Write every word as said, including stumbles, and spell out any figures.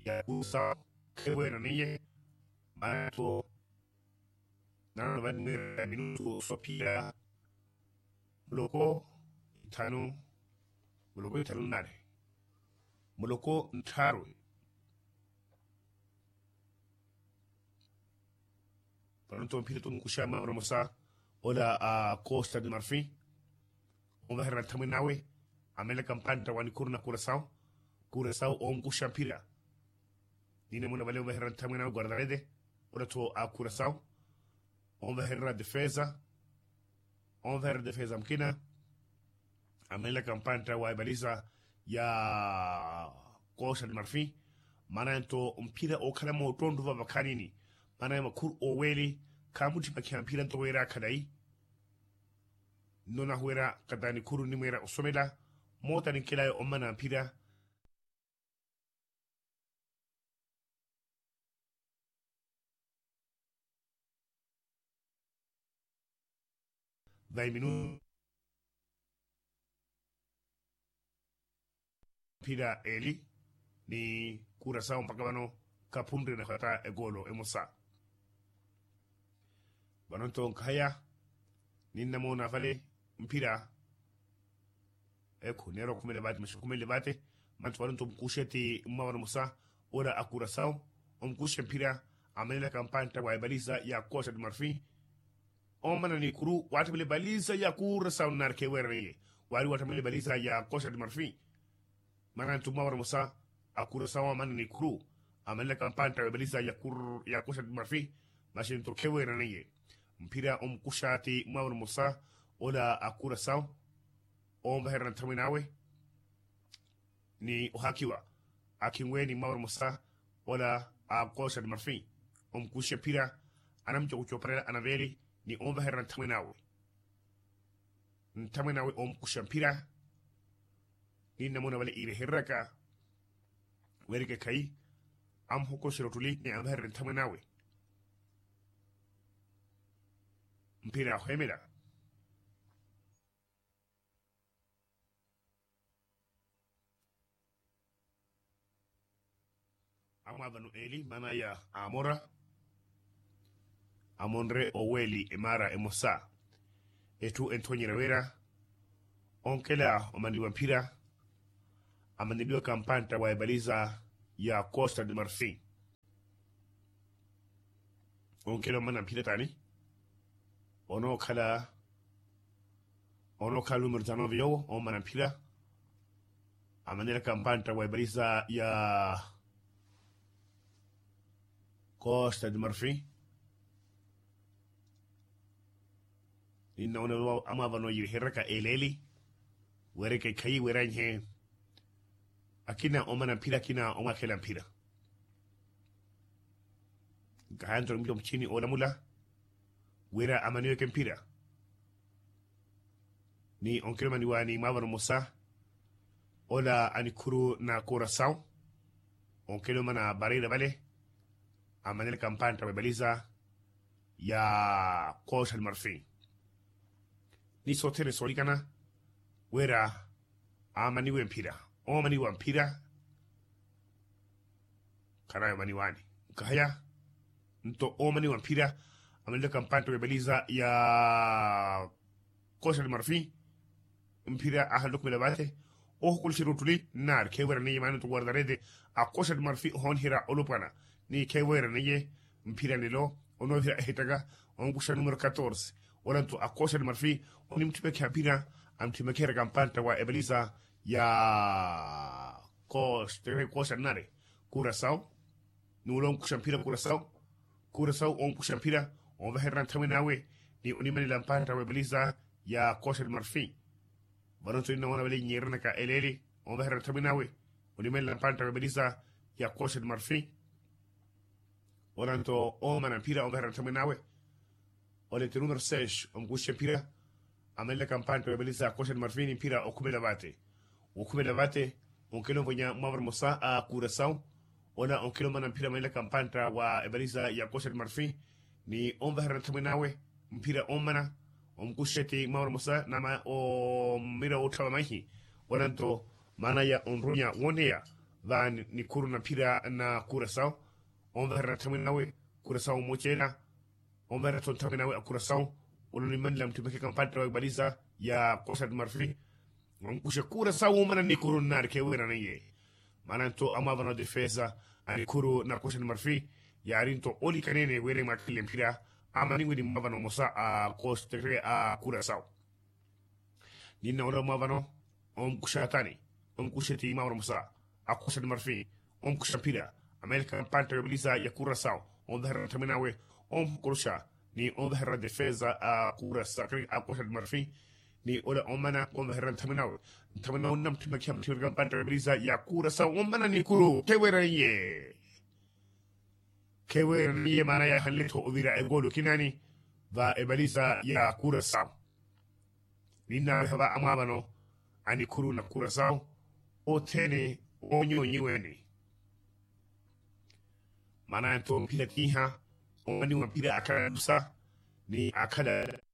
ya Curaçao kewe na niye mana to na no ban mira minuto sopia muloko itano muloko itano nane muloko ntaro pronto mpira to kushama romosa ola a Costa de Marfim on va herra taminawe amela kampanta wani kurna Curaçao Curaçao on kushampira dine muna vale on va herra taminawe guardarede ola to a Curaçao on va herra defesa on va herra defesa mkina amela kampanta wa baliza ya Costa de Marfim mana to mpira o kala mo tondo va bakanini mana makur o weli kamuti makiampira to wera kadai nona huera kadani kuru ni mera osomela mota ni kila o mana mpira dai minu mpira eli ni Curaçao mpaka bano kapundre na kata egolo emosa banonto kaya ninna mona fale mpira eko nero kumele bate mashu kumele bate mantu banonto mkusheti mwa musa ora a Curaçao omkushe mpira amela kampanta wa baliza ya Costa de Marfim omana ni kuru watu bile baliza ya Curaçao narke wereye wali watu bile baliza ya Costa de Marfim mana tumwa musa a Curaçao amana ni kuru amela kampanta wa baliza ya kur ya Costa de Marfim mashin to kewereye mpira omkushati mwa musa ola a Curaçao on baherna taminawe ni ohakiwa akinwe ni mwa musa ola a Costa de Marfim omkushe pira anamcho uchopera anaveli ni on baherna taminawe taminawe omkushe pira ni namuna wale ile heraka werike kai am hoko shirotuli ni am baherna taminawe mpira hemela amavanu eli mana ya amora amonre oweli emara emosa etu Antonio Rivera onkela omandiwa mpira amandiwa kampanta wa baliza ya Costa de Marfim onkela mana mpira tani ono kala ono kalu murtano vyo o mana mpira amandiwa kampanta wa baliza ya Costa de Marfim inna ona amava no yiri heraka eleli wereke kai weranye akina omana pira kina oma kela pira gahanto mito mchini ola mula wera amaniwe kempira ni onkelo maniwani mavano musa ola anikuru na Curaçao onkelo mana barira vale amanele kampanta webaliza ya Costa de Marfim ni sotere solikana wera amaniwe mpira o maniwa mpira karayo maniwani kaya nto o maniwa mpira amanele kampanta webaliza ya Costa de Marfim mpira ahaldok melabate o kul shirutuli nar kewera ni manu to guardarede a Costa de Marfim hon hira olupana ni kewera ni mpira nilo ono hira hitaga on kusha numero catorce olanto a Costa de Marfim oni mtipe kapira amtipe kera kampanta wa ebeliza ya Costa Costa nare Curaçao nulo kusha mpira Curaçao Curaçao on kusha mpira on va herran taminawe ni oni mani lampanta wa ebeliza ya Costa de Marfim banonto ina wana wale nyerna ka eleli on va herran taminawe oni mani lampanta wa ebeliza ya Costa de Marfim olanto o mana mpira on va herran taminawe ole te numero seis on kusha mpira amela kampanta wa ebeliza Costa de Marfim mpira okume labate okume labate on kelo vonya mavr musa a Curaçao ona on kelo mana mpira amela kampanta wa ebeliza ya Costa de Marfim ni on va herran taminawe mpira on mana on kusheti mavr musa nama o mira o tawamahi olanto mana ya on runya wonea va ni kuru na pira na Curaçao on verra taminawe Curaçao mochena on verra ton taminawe a Curaçao on ni man lam tibeke kampanta baliza ya Costa de Marfil on kusha Curaçao mana ni kuru na ke wera na ye mananto amava na defesa ani kuru na Costa de Marfil ya rinto oli kanene were makile pira amani ngudi mavano mosa a Costa a Curaçao nina ora mavano on kusha tani on kusha ti mavano mosa a Costa de Marfil on kusha pira American Panther Belisa ya Curaçao on dharra taminawe on kurusha ni on dharra defesa a Curaçao a Costa de Marfil ni ora on mana on dharra taminawe taminawe nam timakam American Panther Belisa ya Curaçao on mana ni kuru kewera ye kewera ye mana ya halito udira egolo kinani va Belisa ya Curaçao nina haba amabano ani kuru na Curaçao o tene onyo nyiweni mana to mpira kiha oni mpira akala dusa ni akala